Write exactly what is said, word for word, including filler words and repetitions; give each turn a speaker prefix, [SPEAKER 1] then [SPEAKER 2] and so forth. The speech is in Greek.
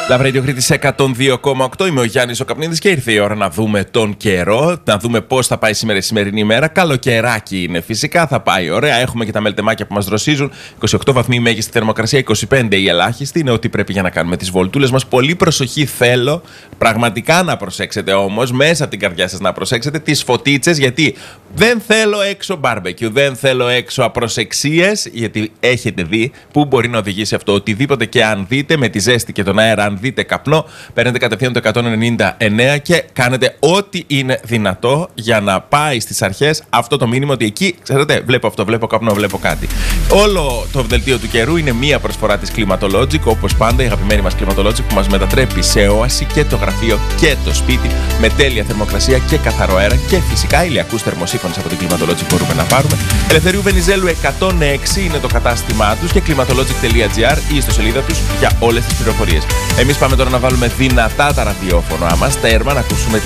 [SPEAKER 1] Λαβρέντιο Κρήτης εκατόν δύο κόμμα οκτώ. Είμαι ο Γιάννης ο Καπνίδης και ήρθε η ώρα να δούμε τον καιρό. Να δούμε πώς θα πάει σήμερα η σημερινή ημέρα. Καλοκαιράκι είναι φυσικά, θα πάει ωραία. Έχουμε και τα μελτεμάκια που μας δροσίζουν. είκοσι οκτώ βαθμοί μέγιστη θερμοκρασία, είκοσι πέντε η ελάχιστη. Είναι ό,τι πρέπει για να κάνουμε τις βολτούλες μας. Πολύ προσοχή θέλω. Πραγματικά να προσέξετε όμως, μέσα από την καρδιά σας να προσέξετε τις φωτίτσες. Γιατί δεν θέλω έξω μπάρμπεκιου, δεν θέλω έξω απροσεξίες. Γιατί έχετε δει πού μπορεί να οδηγήσει αυτό. Οτιδήποτε και αν δείτε με τη ζέστη και τον αέρα. Αν δείτε καπνό, παίρνετε κατευθείαν το εκατόν ενενήντα εννέα και κάνετε ό,τι είναι δυνατό για να πάει στις αρχές αυτό το μήνυμα ότι εκεί, ξέρετε, βλέπω αυτό, βλέπω καπνό, βλέπω κάτι. Όλο το δελτίο του καιρού είναι μία προσφορά της Climatologic, όπως πάντα η αγαπημένη μας Climatologic που μας μετατρέπει σε όαση και το γραφείο και το σπίτι με τέλεια θερμοκρασία και καθαρό αέρα και φυσικά ηλιακούς θερμοσύφωνες από την Climatologic μπορούμε να πάρουμε. Ελευθερίου Βενιζέλου εκατόν έξι είναι το κατάστημά τους και climatologic τελεία gr ή στο σελίδα τους για όλες τις πληροφορίες. Εμείς πάμε τώρα να βάλουμε δυνατά τα ραδιόφωνα μας, τέρμα, να ακούσουμε